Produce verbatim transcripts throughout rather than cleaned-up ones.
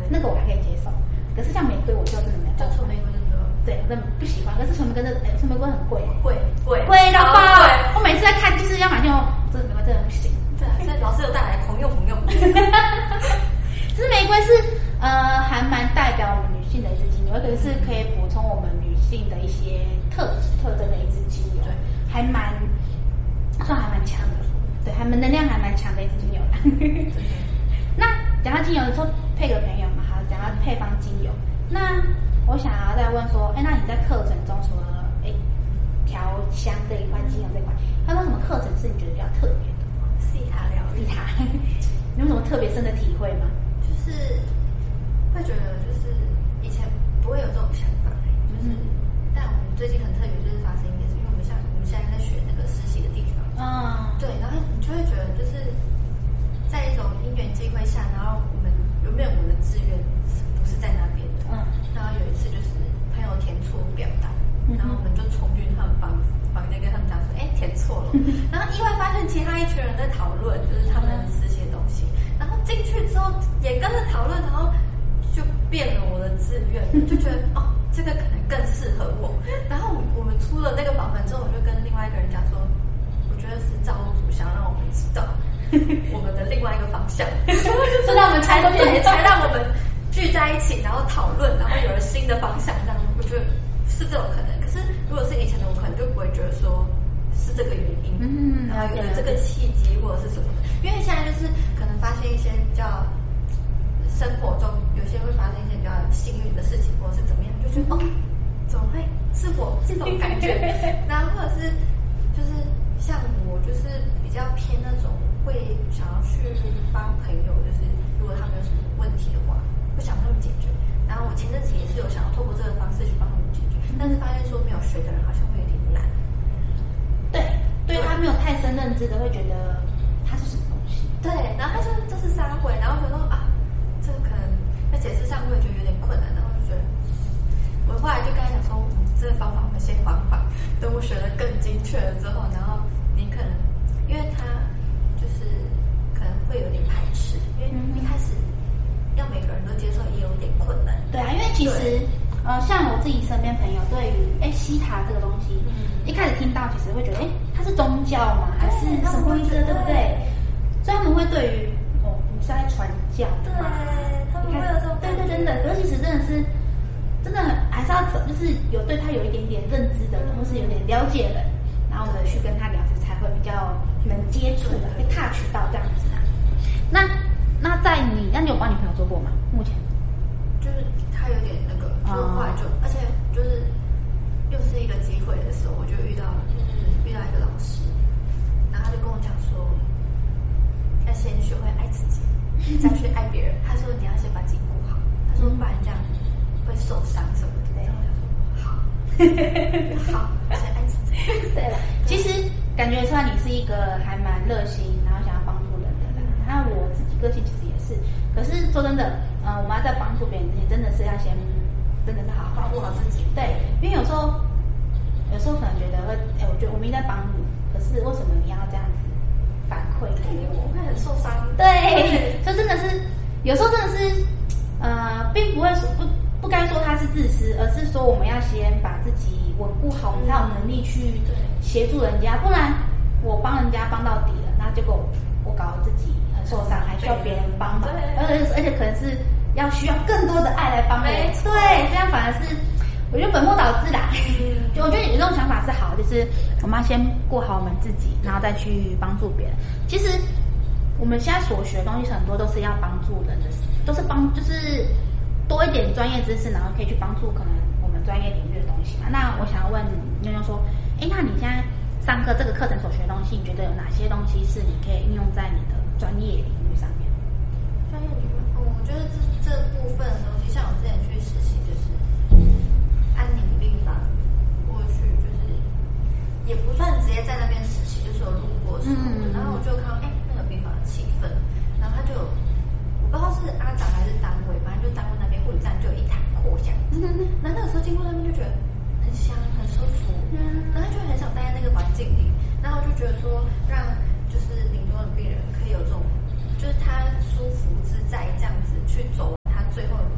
那个我还可以接受。可是像玫瑰我就真的没有， 就纯玫瑰真的， 对，我真的不喜欢。可是纯玫瑰真的，哎，纯玫瑰很贵， 贵贵贵到爆！我每次在看就是要买那种，这玫瑰真的不行。 对啊，所以老师有带来狂用狂用。 其实玫瑰是呃还蛮代表我们女性的一支精油，而且是可以补充我们女性的一些特质特征的一支精油，对，还蛮算还蛮强的，对，还蛮能量还蛮强的一支精油。那讲到精油，说配个朋友嘛，好，讲到配方精油，那我想要再问说，哎，那你在课程中除了哎调香这一块、精油这一块，还有没有什么课程是你觉得比较特别的？ 西塔疗愈西塔，你有什么特别深的体会吗？ 就是会觉得，就是以前不会有这种想法，就是，嗯、但我们最近很特别，就是发生一件事，因为我们像我们现在在学那个实习的地方，嗯，对，然后你就会觉得，就是在一种因缘机会下，然后我们原本我们的志愿不是在那边的，嗯，然后有一次就是朋友填错表单，然后我们就冲进他们房房间跟他们讲说，哎，填错了，然后意外发现其他一群人在讨论，就是他们实习的东西，然后进去之后也跟着讨论，然后就变了我的志愿，就觉得哦，这个可能更适合我。然后我们出了那个访谈之后，我就跟另外一个人讲说，我觉得是造物主想让我们知道我们的另外一个方向，就让我们才对，才让我们聚在一起，然后讨论，然后有了新的方向。这样我觉得是这种可能。可是如果是以前的我，可能就不会觉得说是这个原因，嗯，然后有了这个契机或者是什么的。因为现在就是可能发现一些比较生活中有些会发生一些比较幸运的事情，或者是怎么样，就觉得哦，怎么会是我这种感觉？然后或者是就是像我就是比较偏那种会想要去帮朋友，就是如果他们有什么问题的话，会想帮他们解决。然后我前阵子也是有想要透过这个方式去帮他们解决，但是发现说没有学的人好像会有点难。 对，对他没有太深认知的，会觉得它是什么东西。 对，然后他说这是三回，然后觉得啊，这个可能在解释上会觉得有点困难，然后就觉得，我后来就跟他讲说，嗯，这个方法我们先缓缓，等我学的更精确了之后，然后你可能，因为他就是可能会有点排斥，因为一开始要每个人都接受也有点困难。 对啊，因为其实呃，像我自己身边朋友对于哎西塔这个东西，嗯，一开始听到其实会觉得哎，它是宗教吗？还是什么意思？对不对？所以他们会对于哦，你是在传教吗？ 对，他们会有这种对对真的，可是其实真的是真的还是要就是有对他有一点点认知的人，或是有点了解的人，然后我们去跟他聊，才会比较能接触的，会 touch 到这样子啊。那那在你，那你有帮你朋友做过吗？目前？ 就是他有点那个，就后来就，而且就是又是一个机会的时候，我就遇到就是遇到一个老师，然后他就跟我讲说，要先学会爱自己，再去爱别人。他说你要先把自己顾好，他说不然这样会受伤什么的。然后我就说好，好，先爱自己。 对了，其实感觉出来你是一个还蛮热心，然后想要帮助人的人。那我自己个性其实也是，可是说真的，呃，我们要在帮助别人之前，真的是要先，真的是好好保护好自己。 对，因为有时候，有时候可能觉得会，哎，我觉得我们一直在帮你，可是为什么你要这样子反馈给我？ 我会很受伤。 对，所以真的是，有时候真的是，呃，并不会说不不该说他是自私，而是说我们要先把自己稳固好，我们才有能力去协助人家，不然我帮人家帮到底了，那结果我搞得自己很受伤，还需要别人帮忙，而且而且可能是要需要更多的爱来帮我，对，这样反而是我觉得本末倒置啦。嗯，就我觉得有这种想法是好，就是我们要先过好我们自己，然后再去帮助别人。其实我们现在所学的东西很多都是要帮助人的，都是帮就是多一点专业知识，然后可以去帮助可能我们专业领域的东西嘛。那我想要问妞妞说，哎，那你现在上课这个课程所学的东西，你觉得有哪些东西是你可以应用在你的专业领域上面？ 专业领域，嗯，我觉得这这部分的东西，像我之前去实习就是安宁病房过去，就是也不算直接在那边实习，就是有路过什么的，然后我就看到哎那个病房的气氛，然后他就有我不知道是阿长还是单位，反正就单位那边护理站就有一台扩香机，然后那个时候经过那边就觉得很香很舒服，然后就很想待在那个环境里，然后就觉得说让就是临终的病人可以有这种，就是他舒服自在这样子去走他最后的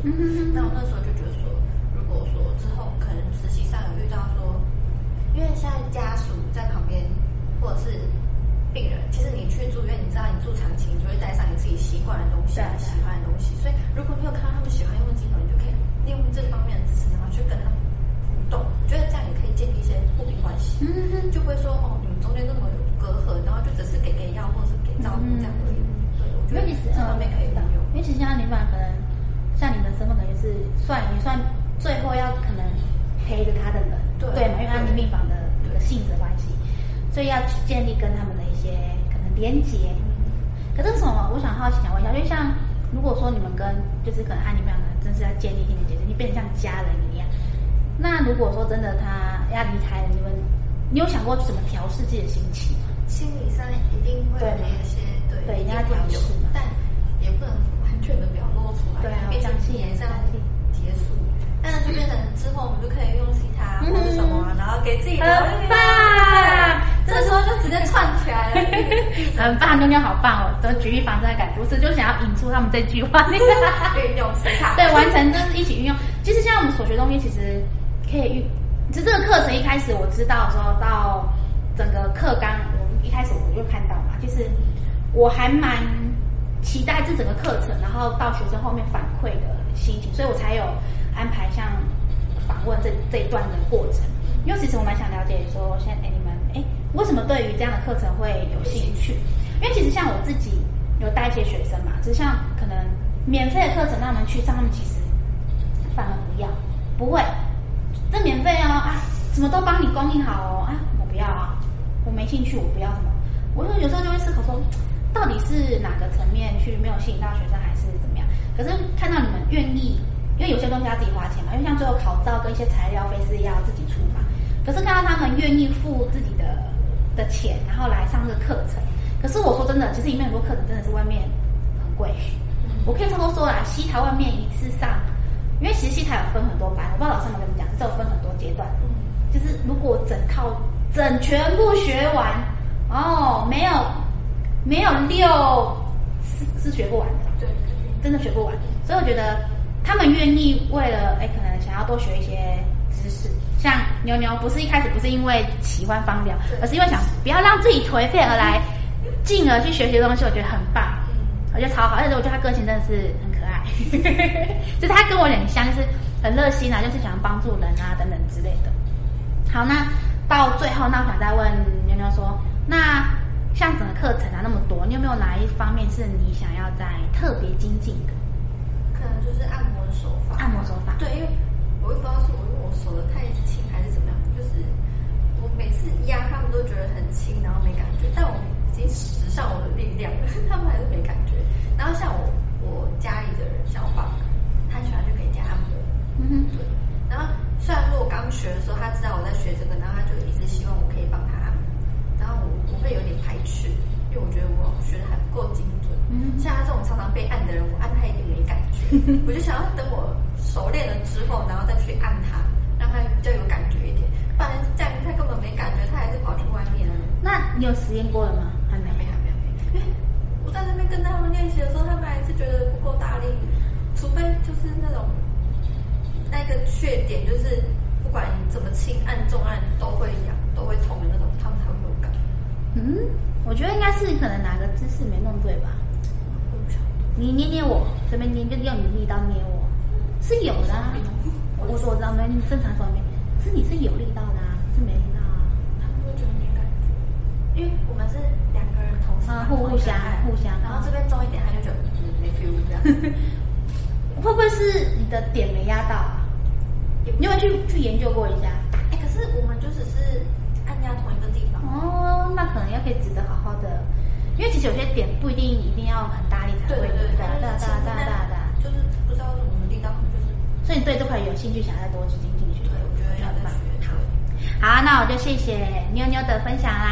嗯嗯那我那时候就觉得说，如果说之后可能实习上有遇到说，因为现在家属在旁边或者是病人，其实你去住院，你知道你住长期，你就会带上你自己习惯的东西，你喜欢的东西。所以如果你有看到他们喜欢用的镜头，你就可以利用这方面的知识，然后去跟他们互动。我觉得这样也可以建立一些互比关系，嗯就不会说哦，你们中间那么有隔阂，然后就只是给给药或者是给照顾这样而已。对，我觉得这方面可以利用。 因为其实像你们可能像你的身份可能就是算也算最后要可能陪着他的人，对对嘛，因为安宁病房的一个性质关系，所以要去建立跟他们的一些可能连结。可是什么？我想好奇想问一下，因为像如果说你们跟就是可能安宁病房真是要建立一定的结识，你变成像家人一样。那如果说真的他要离开了，你们你有想过怎么调试自己的心情吗？ 心理上一定会有一些对对，一定要调试嘛， 但也不能完全的表露出来， 对啊， 毕竟也是要结束。但是就变成之后我们就可以用其他或者什么、啊，然后给自己的很棒， 这时候就直接串起来了， 很棒，妞妞好棒哦！都举一反三的感觉，不是就想要引出他们这句话， 运用其他， 对，完成就是一起运用。其实像我们所学东西，其实可以运。其实这个课程一开始我知道的时候，到整个课纲，我一开始我就看到嘛，就是我还蛮期待这整个课程，然后到学生后面反馈的心情，所以我才有安排像访问这这一段的过程。因为其实我蛮想了解说，现在哎你们哎为什么对于这样的课程会有兴趣？因为其实像我自己有带一些学生嘛，只是像可能免费的课程让他们去上，他们其实反而不要，不会，这免费哦啊，什么都帮你供应好哦啊，我不要啊，我没兴趣，我不要什么。我有时候就会思考说，到底是哪个层面去没有吸引到学生，还是怎么样？可是看到你们愿意，因为有些东西要自己花钱嘛，因为像最后考照跟一些材料费是要自己出嘛。可是看到他们愿意付自己的的钱，然后来上这个课程。可是我说真的，其实里面很多课程真的是外面很贵。我可以偷偷说啦，西台外面一次上，因为其实西台有分很多班，我不知道老师有没有跟你讲，是有分很多阶段。就是如果整套整全部学完，哦，没有没有六是是学不完的， 对， 真的学不完。所以我觉得他们愿意为了哎，可能想要多学一些知识，像牛牛不是一开始不是因为喜欢芳疗，而是因为想不要让自己颓废而来，进而去学习的东西，我觉得很棒，我觉得超好，而且我觉得他个性真的是很可爱，就是他跟我很像，就是很热心啊，就是想帮助人啊等等之类的。好，那到最后，那我想再问牛牛说，那像整个课程啊那么多，你有没有哪一方面是你想要再特别精进的？ 可能就是按摩的手法。 按摩手法。 对，因为我也不知道是我用我手的太轻还是怎么样，就是我每次压他们都觉得很轻，然后没感觉，但我已经使上我的力量了，他们还是没感觉。然后像我我家里的人，像我爸爸，他喜欢去给人家按摩。嗯哼。对。然后虽然说我刚学的时候，他知道我在学这个，然后他就一直希望我可以帮他按摩，然后我我会有点排斥，因为我觉得我学的还不够精准。嗯。像他这种常常被按的人，我按他一点没感觉，我就想要等我熟练了之后，然后再去按他，让他比较有感觉一点。不然这样他根本没感觉，他还是跑去外面了。 那你有实验过了吗？ 还没，还没，还没。因为我在那边跟他们练习的时候，他们还是觉得不够大力，除非就是那种那个缺点，就是不管你怎么轻按重按都会痒，都会痛的那种，他们才会有感。 嗯，我觉得应该是可能哪个姿势没弄对吧？你捏捏我，随便捏，就用你的力道捏我，是有的啊。我我知道没，正常手里面是你是有力道的啊，是没力道啊。 他们会觉得没感觉，因为我们是两个人同时啊，互互相互相， 然后这边重一点，他就觉得嗯没 feel 这样。 会不会是你的点没压到啊？你有没有去去研究过一下？ 哎，可是我们就只是按压同一个地方。 哦，那可能要可以值得好好的，因为其实有些点不一定一定要很大力才会。 对对对， 大大大大大大， 就是不知道怎么力道，就是。 所以你对这块有兴趣，想再多去精进去。 对，我觉得要再学。 好，好，那我就谢谢妞妞的分享啦。